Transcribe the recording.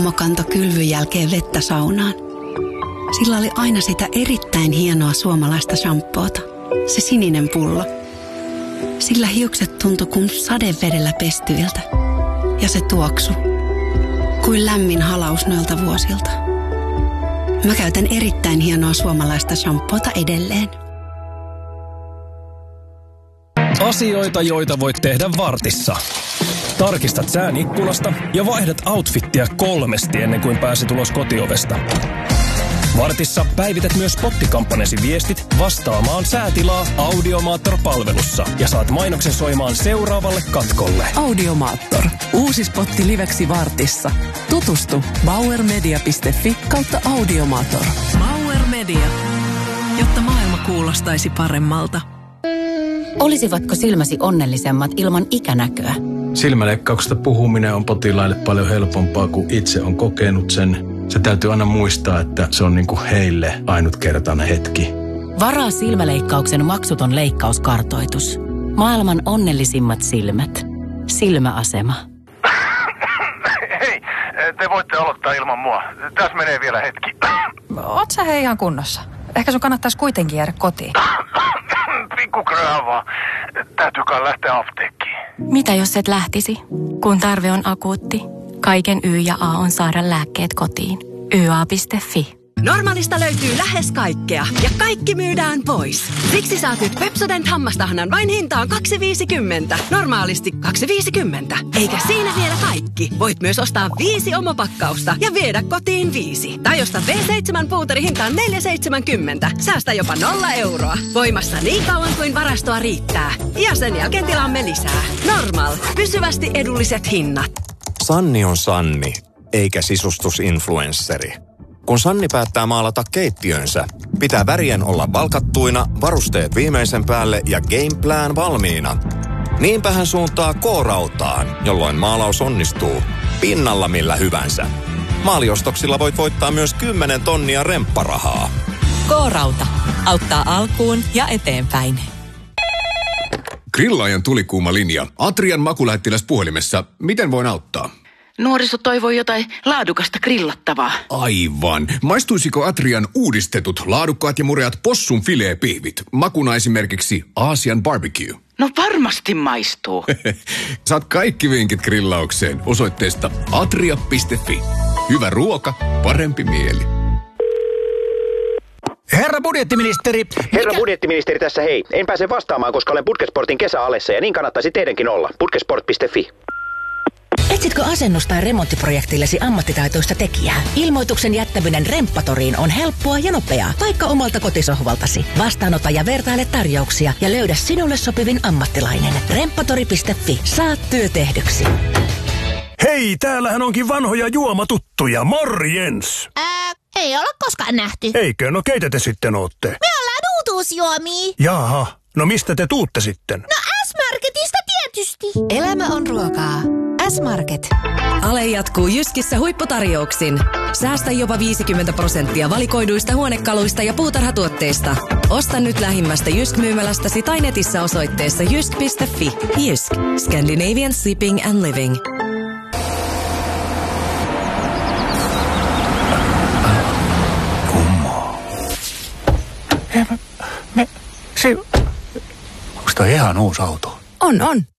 Vaimo kantoi kylvyn jälkeen vettä saunaan. Sillä oli aina sitä erittäin hienoa suomalaista shampoota. Se sininen pullo. Sillä hiukset tuntui kuin sadevedellä pestyiltä. Ja se tuoksu. Kuin lämmin halaus noilta vuosilta. Mä käytän erittäin hienoa suomalaista shampoota edelleen. Asioita, joita voit tehdä vartissa. Tarkistat sään ikkunasta ja vaihdat outfittiä 3 ennen kuin pääset ulos kotiovesta. Vartissa päivität myös spottikampanjasi viestit vastaamaan säätilaa Audiomaattor-palvelussa ja saat mainoksen soimaan seuraavalle katkolle. Audiomaattor. Uusi spotti liveksi Vartissa. Tutustu bauermedia.fi/Audiomaattor. Bauer Media. Jotta maailma kuulostaisi paremmalta. Olisivatko silmäsi onnellisemmat ilman ikänäköä? Silmäleikkauksesta puhuminen on potilaille paljon helpompaa, kun itse on kokenut sen. Se täytyy aina muistaa, että se on niin kuin heille ainutkertainen hetki. Varaa silmäleikkauksen maksuton leikkauskartoitus. Maailman onnellisimmat silmät. Silmäasema. Hei, te voitte aloittaa ilman mua. Tässä menee vielä hetki. Oot sä hei ihan kunnossa? Ehkä sun kannattaisi kuitenkin jäädä kotiin. Pikku kröava. Täytyykään lähteä apteekkiin. Mitä jos et lähtisi? Kun tarve on akuutti, kaiken Y ja A on saada lääkkeet kotiin. YA.fi. Normaalista löytyy lähes kaikkea ja kaikki myydään pois. Siksi saat nyt Pepsodent hammastahnan vain hintaan 2,50. Normaalisti 2,50. Eikä siinä vielä kaikki. Voit myös ostaa 5 omopakkausta ja viedä kotiin 5. Tai ostaa V7 puuteri hintaan 4,70. Säästä jopa 0 euroa. Voimassa niin kauan kuin varastoa riittää. Ja sen jälkeen tilaamme lisää. Normal. Pysyvästi edulliset hinnat. Sanni on Sanni, eikä sisustusinfluensseri. Kun Sanni päättää maalata keittiönsä, pitää värien olla valkattuina, varusteet viimeisen päälle ja gameplan valmiina. Niinpä hän suuntaa K-rautaan, jolloin maalaus onnistuu pinnalla millä hyvänsä. Maaliostoksilla voit voittaa myös 10 tonnia rempparahaa. K-rauta auttaa alkuun ja eteenpäin. Grillaajan tulikuuma linja. Atrian makulähettiläs puhelimessa. Miten voin auttaa? Nuoriso toivoi jotain laadukasta grillattavaa. Aivan. Maistuisiko Atrian uudistetut, laadukkaat ja mureat possun fileepihvit? Makuna esimerkiksi Aasian barbecue. No varmasti maistuu. Saat kaikki vinkit grillaukseen osoitteesta atria.fi. Hyvä ruoka, parempi mieli. Herra budjettiministeri. Herra budjettiministeri tässä hei. En pääse vastaamaan, koska olen Putkesportin kesäalessa ja niin kannattaisi teidänkin olla. Putkesport.fi. Etsitkö asennus- tai remonttiprojektillesi ammattitaitoista tekijää? Ilmoituksen jättäminen Remppatoriin on helppoa ja nopeaa, vaikka omalta kotisohvaltasi. Vastaanota ja vertaile tarjouksia ja löydä sinulle sopivin ammattilainen. Remppatori.fi. Saat työ tehdyksi. Hei, täällähän onkin vanhoja juomatuttuja. Morjens! Ei ole koskaan nähty. Eikö? No keitä te sitten ootte? Me ollaan uutuusjuomia. Jaha, no mistä te tuutte sitten? No S-Marketista tietysti. Elämä on ruokaa. S-Market. Ale jatkuu Jyskissä huipputarjouksin. Säästä jopa 50% valikoiduista huonekaluista ja puutarhatuotteista. Osta nyt lähimmästä Jysk-myymälästäsi tai netissä osoitteessa jysk.fi. Jysk. Scandinavian Sleeping and Living. Onko toi ihan uusi auto? On.